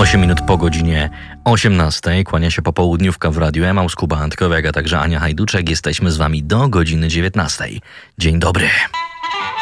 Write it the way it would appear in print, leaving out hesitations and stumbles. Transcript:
8 minut po godzinie 18. Kłania się popołudniówka w Radiu Emaus, Kuba Antkowiak, a także Ania Hajduczek. Jesteśmy z wami do godziny 19. Dzień dobry.